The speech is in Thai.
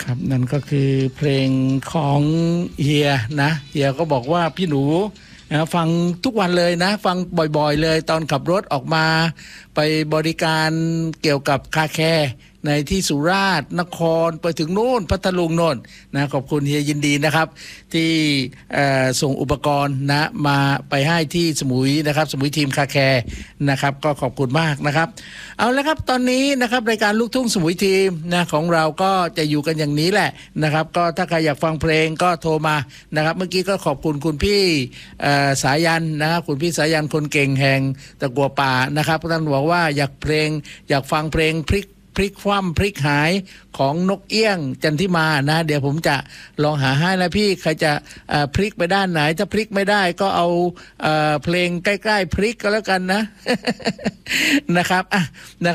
ครับนั่นก็คือเพลงของเฮียนะเฮียก็บอกว่าพี่หนูนะฟังทุกวันเลยนะฟังบ่อยๆเลยตอนขับรถออกมาไปบริการเกี่ยวกับคาแคร์ในที่สุราษฎร์นครไปถึงโน่นพัทลุงโน่นนะขอบคุณเฮียยินดีนะครับที่ส่งอุปกรณ์นะมาไปให้ที่สมุยนะครับสมุยทีมคาแคร์นะครับก็ขอบคุณมากนะครับเอาละครับตอนนี้นะครับรายการลูกทุ่งสมุยทีมนะของเราก็จะอยู่กันอย่างนี้แหละนะครับก็ถ้าใครอยากฟังเพลงก็โทรมานะครับเมื่อกี้ก็ขอบคุณคุณพี่สายันนะครับคุณพี่สายันคนเก่งแห่งตะกัวป่านะครับท่านบอกว่าอยากฟังเพลงพลิกคว่ำพลิกหายของนกเอี้ยงจันทิมานะเดี๋ยวผมจะลองหาให้แล้วพี่ใครจะพลิกไปด้านไหนถ้าพลิกไม่ได้ก็เอาเพลงใกล้ๆพลิกก็แล้วกันนะ นะครับ